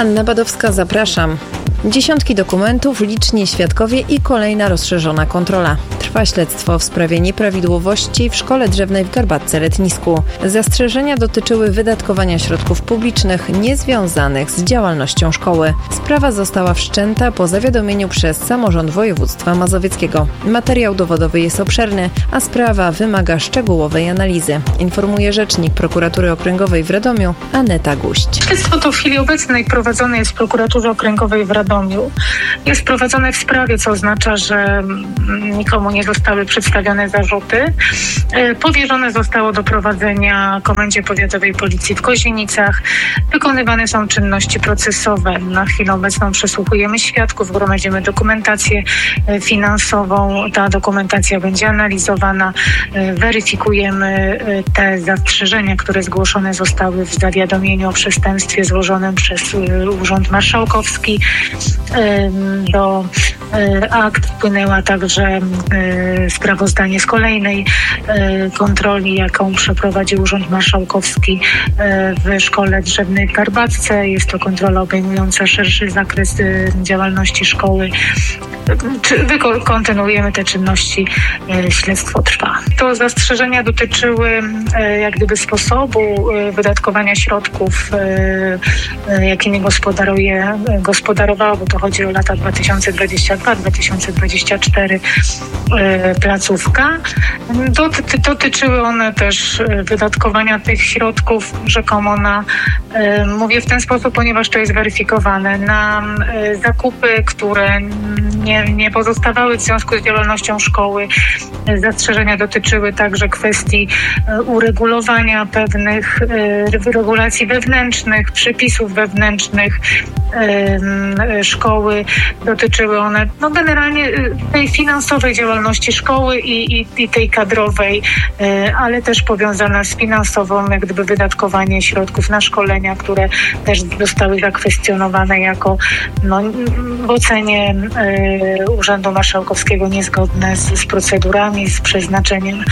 Anna Badowska, zapraszam. Dziesiątki dokumentów, liczni świadkowie i kolejna rozszerzona kontrola. Trwa śledztwo w sprawie nieprawidłowości w Szkole Drzewnej w Garbatce-Letnisku. Zastrzeżenia dotyczyły wydatkowania środków publicznych niezwiązanych z działalnością szkoły. Sprawa została wszczęta po zawiadomieniu przez samorząd województwa mazowieckiego. Materiał dowodowy jest obszerny, a sprawa wymaga szczegółowej analizy. Informuje rzecznik Prokuratury Okręgowej w Radomiu, Aneta Guść. Śledztwo to w chwili obecnej prowadzone jest w Prokuraturze Okręgowej w Radomiu. Jest prowadzone w sprawie, co oznacza, że nikomu nie zostały przedstawione zarzuty. Powierzone zostało do prowadzenia Komendzie Powiatowej Policji w Kozienicach. Wykonywane są czynności procesowe. Na chwilę obecną przesłuchujemy świadków, gromadzimy dokumentację finansową. Ta dokumentacja będzie analizowana. Weryfikujemy te zastrzeżenia, które zgłoszone zostały w zawiadomieniu o przestępstwie złożonym przez Urząd Marszałkowski. Do akt wpłynęła także sprawozdanie z kolejnej kontroli, jaką przeprowadził Urząd Marszałkowski w Szkole Drzewnej w Garbatce. Jest to kontrola obejmująca szerszy zakres działalności szkoły. Kontynuujemy te czynności, śledztwo trwa. To zastrzeżenia dotyczyły jak gdyby sposobu wydatkowania środków, jakimi gospodarowała, bo to chodzi o lata 2022-2024 placówka. Dotyczyły one też wydatkowania tych środków rzekomo mówię w ten sposób, ponieważ to jest weryfikowane, na zakupy, które nie pozostawały w związku z działalnością szkoły. Zastrzeżenia dotyczyły także kwestii uregulowania pewnych regulacji wewnętrznych, przepisów wewnętrznych szkoły. Dotyczyły one generalnie tej finansowej działalności szkoły i tej kadrowej, ale też powiązana z finansową, jak gdyby wydatkowanie środków na szkolenia, które też zostały zakwestionowane jako w ocenie Urzędu Marszałkowskiego niezgodne z procedurami, z przeznaczeniem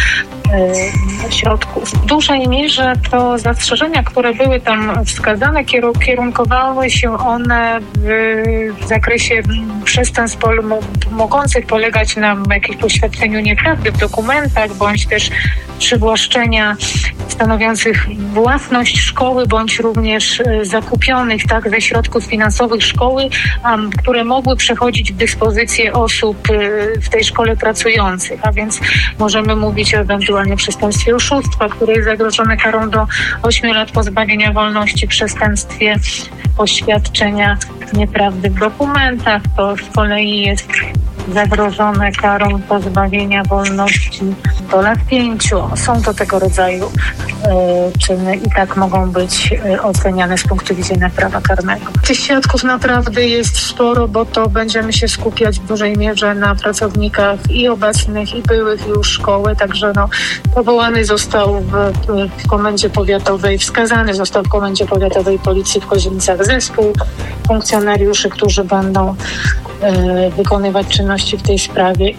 środków. W dużej mierze to zastrzeżenia, które były tam wskazane, kierunkowały się one w zakresie przestępstw mogących polegać na jakimś poświadczeniu nieprawdy w dokumentach, bądź też przywłaszczenia stanowiących własność szkoły, bądź również zakupionych ze środków finansowych szkoły, które mogły przechodzić w dyspozycję osób w tej szkole pracujących, a więc możemy mówić o ewentualnie przestępstwie oszustwa, które jest zagrożone karą do 8 lat pozbawienia wolności, przestępstwie poświadczenia nieprawdy w dokumentach, to z kolei jest zagrożone karą pozbawienia wolności do lat 5. Są to tego rodzaju czyny i tak mogą być oceniane z punktu widzenia prawa karnego. Tych świadków naprawdę jest sporo, bo to będziemy się skupiać w dużej mierze na pracownikach i obecnych, i byłych już szkoły, także powołany został w Komendzie Powiatowej, wskazany został w Komendzie Powiatowej Policji w Kozienicach zespół funkcjonariuszy, którzy będą wykonywać czynności w tej sprawie.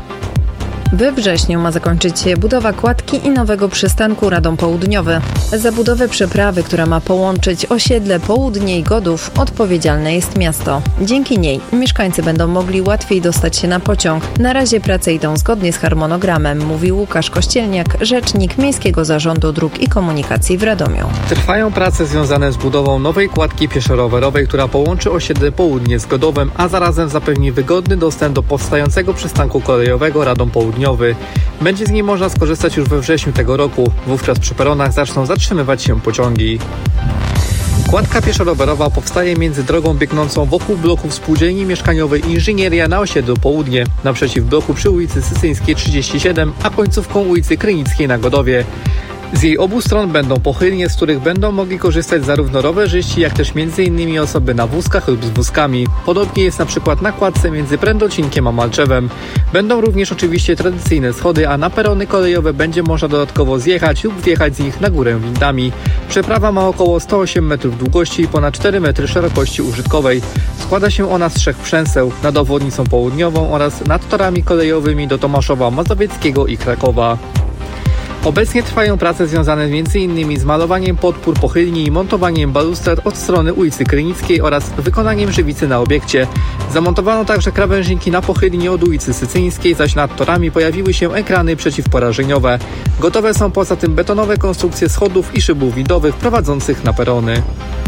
We wrześniu ma zakończyć się budowa kładki i nowego przystanku Radom Południowy. Za budowę przeprawy, która ma połączyć osiedle Południe i Godów, odpowiedzialne jest miasto. Dzięki niej mieszkańcy będą mogli łatwiej dostać się na pociąg. Na razie prace idą zgodnie z harmonogramem, mówi Łukasz Kościelniak, rzecznik Miejskiego Zarządu Dróg i Komunikacji w Radomiu. Trwają prace związane z budową nowej kładki pieszo-rowerowej, która połączy osiedle Południe z Godowem, a zarazem zapewni wygodny dostęp do powstającego przystanku kolejowego Radom Południowy. Będzie z niej można skorzystać już we wrześniu tego roku. Wówczas przy peronach zaczną zatrzymywać się pociągi. Kładka pieszo-rowerowa powstaje między drogą biegnącą wokół bloków spółdzielni mieszkaniowej Inżynieria na osiedlu Południe, naprzeciw bloku przy ulicy Sysyńskiej 37, a końcówką ulicy Krynickiej na Godowie. Z jej obu stron będą pochylnie, z których będą mogli korzystać zarówno rowerzyści, jak też m.in. osoby na wózkach lub z wózkami. Podobnie jest na przykład na kładce między Prędocinkiem a Malczewem. Będą również oczywiście tradycyjne schody, a na perony kolejowe będzie można dodatkowo zjechać lub wjechać z nich na górę windami. Przeprawa ma około 108 metrów długości i ponad 4 metry szerokości użytkowej. Składa się ona z 3 przęseł, nad obwodnicą południową oraz nad torami kolejowymi do Tomaszowa Mazowieckiego i Krakowa. Obecnie trwają prace związane m.in. z malowaniem podpór pochylni i montowaniem balustrad od strony ulicy Krynickiej oraz wykonaniem żywicy na obiekcie. Zamontowano także krawężniki na pochylni od ulicy Sycyńskiej, zaś nad torami pojawiły się ekrany przeciwporażeniowe. Gotowe są poza tym betonowe konstrukcje schodów i szybów widowych prowadzących na perony.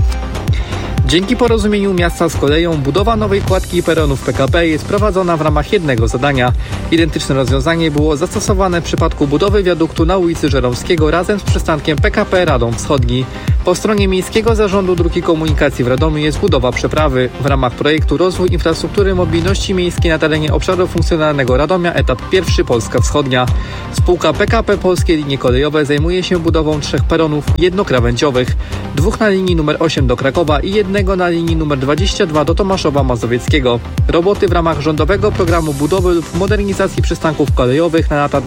Dzięki porozumieniu miasta z koleją budowa nowej kładki peronów PKP jest prowadzona w ramach jednego zadania. Identyczne rozwiązanie było zastosowane w przypadku budowy wiaduktu na ulicy Żeromskiego razem z przystankiem PKP Radom Wschodni. Po stronie Miejskiego Zarządu Dróg i Komunikacji w Radomiu jest budowa przeprawy. W ramach projektu Rozwój infrastruktury mobilności miejskiej na terenie obszaru funkcjonalnego Radomia etap 1 Polska Wschodnia. Spółka PKP Polskie Linie Kolejowe zajmuje się budową 3 peronów jednokrawędziowych, 2 na linii nr 8 do Krakowa i 1 na linii nr 22 do Tomaszowa Mazowieckiego. Roboty w ramach rządowego programu budowy lub modernizacji przystanków kolejowych na lata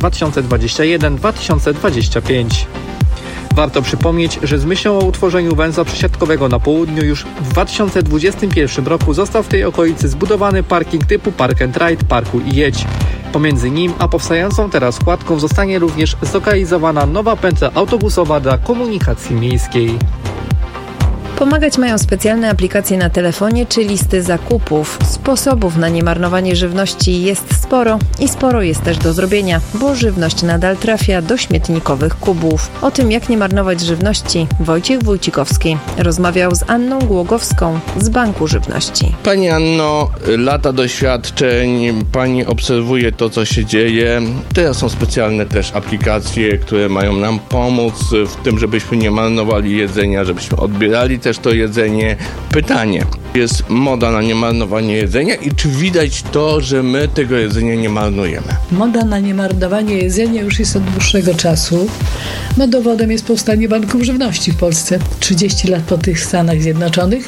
2021-2025. Warto przypomnieć, że z myślą o utworzeniu węzła przesiadkowego na południu już w 2021 roku został w tej okolicy zbudowany parking typu Park and Ride, Parkuj i jedź. Pomiędzy nim a powstającą teraz kładką zostanie również zlokalizowana nowa pętla autobusowa dla komunikacji miejskiej. Pomagać mają specjalne aplikacje na telefonie czy listy zakupów. Sposobów na niemarnowanie żywności jest sporo i sporo jest też do zrobienia, bo żywność nadal trafia do śmietnikowych kubów. O tym, jak nie marnować żywności, Wojciech Wójcikowski rozmawiał z Anną Głogowską z Banku Żywności. Pani Anno, lata doświadczeń, pani obserwuje to, co się dzieje. Teraz są specjalne też aplikacje, które mają nam pomóc w tym, żebyśmy nie marnowali jedzenia, żebyśmy odbierali też to jedzenie. Pytanie, jest moda na niemarnowanie jedzenia i czy widać to, że my tego jedzenia nie marnujemy? Moda na niemarnowanie jedzenia już jest od dłuższego czasu. No dowodem jest powstanie banków żywności w Polsce 30 lat po tych Stanach Zjednoczonych.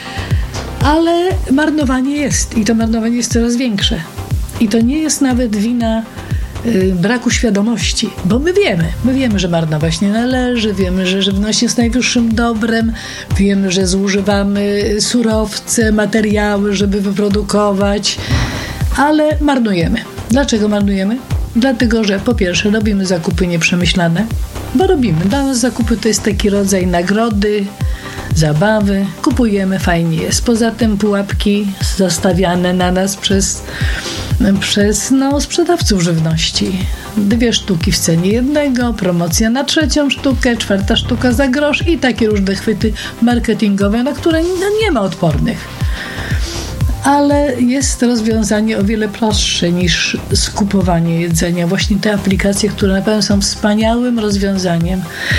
Ale marnowanie jest i to marnowanie jest coraz większe. I to nie jest nawet wina braku świadomości, bo my wiemy, że marnować nie należy, wiemy, że żywność jest najwyższym dobrem, wiemy, że zużywamy surowce, materiały, żeby wyprodukować, ale marnujemy. Dlaczego marnujemy? Dlatego, że po pierwsze robimy zakupy nieprzemyślane, bo robimy. Dla nas zakupy to jest taki rodzaj nagrody, zabawy, kupujemy, fajnie jest. Poza tym pułapki zastawiane na nas przez sprzedawców żywności. 2 sztuki w cenie jednego, promocja na 3. sztukę, 4. sztuka za grosz i takie różne chwyty marketingowe, na które nie ma odpornych. Ale jest rozwiązanie o wiele prostsze niż skupowanie jedzenia. Właśnie te aplikacje, które na pewno są wspaniałym rozwiązaniem.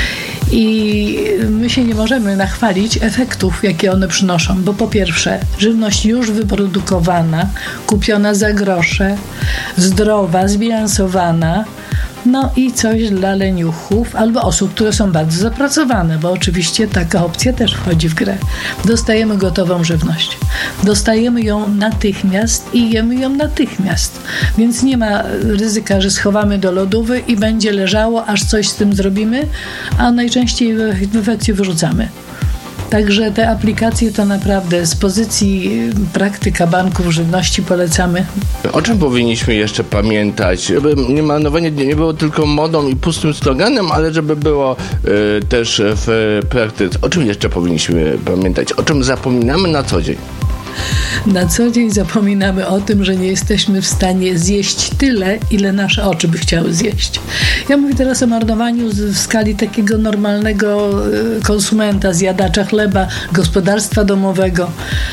I my się nie możemy nachwalić efektów, jakie one przynoszą, bo po pierwsze, żywność już wyprodukowana, kupiona za grosze, zdrowa, zbilansowana, no i coś dla leniuchów albo osób, które są bardzo zapracowane, bo oczywiście taka opcja też wchodzi w grę. Dostajemy gotową żywność. Dostajemy ją natychmiast i jemy ją natychmiast. Więc nie ma ryzyka, że schowamy do lodówy i będzie leżało, aż coś z tym zrobimy, a najczęściej w efekcie wyrzucamy. Także te aplikacje to naprawdę z pozycji praktyka banków żywności polecamy. O czym powinniśmy jeszcze pamiętać? Żeby niemarnowanie nie było tylko modą i pustym sloganem, ale żeby było też w praktyce. O czym jeszcze powinniśmy pamiętać? O czym zapominamy na co dzień? Na co dzień zapominamy o tym, że nie jesteśmy w stanie zjeść tyle, ile nasze oczy by chciały zjeść. Ja mówię teraz o marnowaniu w skali takiego normalnego konsumenta, zjadacza chleba, gospodarstwa domowego.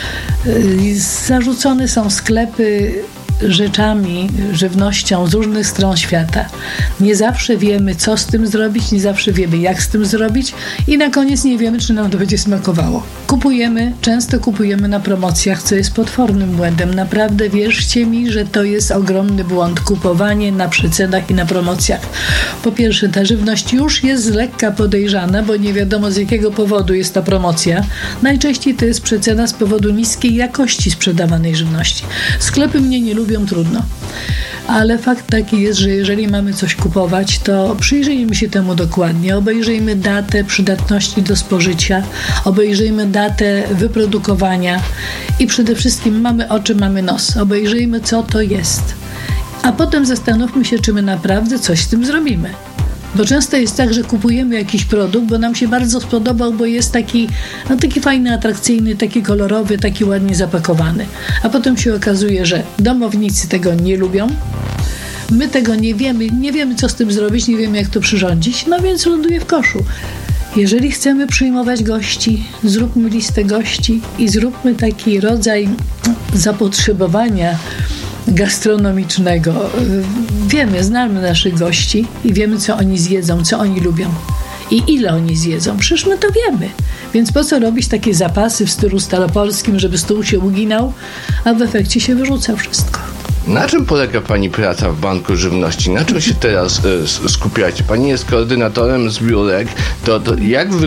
Zarzucone są sklepy rzeczami, żywnością z różnych stron świata. Nie zawsze wiemy, co z tym zrobić, nie zawsze wiemy, jak z tym zrobić i na koniec nie wiemy, czy nam to będzie smakowało. Często kupujemy na promocjach, co jest potwornym błędem. Naprawdę wierzcie mi, że to jest ogromny błąd. Kupowanie na przecenach i na promocjach. Po pierwsze, ta żywność już jest z lekka podejrzana, bo nie wiadomo, z jakiego powodu jest ta promocja. Najczęściej to jest przecena z powodu niskiej jakości sprzedawanej żywności. Sklepy mnie nie lubią, trudno. Ale fakt taki jest, że jeżeli mamy coś kupować, to przyjrzyjmy się temu dokładnie. Obejrzyjmy datę przydatności do spożycia, obejrzyjmy datę wyprodukowania i przede wszystkim mamy oczy, mamy nos. Obejrzyjmy, co to jest. A potem zastanówmy się, czy my naprawdę coś z tym zrobimy. Bo często jest tak, że kupujemy jakiś produkt, bo nam się bardzo spodobał, bo jest taki fajny, atrakcyjny, taki kolorowy, taki ładnie zapakowany. A potem się okazuje, że domownicy tego nie lubią, my tego nie wiemy co z tym zrobić, nie wiemy jak to przyrządzić, no więc ląduje w koszu. Jeżeli chcemy przyjmować gości, zróbmy listę gości i zróbmy taki rodzaj zapotrzebowania gastronomicznego. Znamy naszych gości i wiemy, co oni zjedzą, co oni lubią i ile oni zjedzą. Przecież my to wiemy. Więc po co robić takie zapasy w stylu staropolskim, żeby stół się uginał, a w efekcie się wyrzuca wszystko. Na czym polega Pani praca w Banku Żywności? Na czym się teraz skupiacie? Pani jest koordynatorem zbiórek. To jak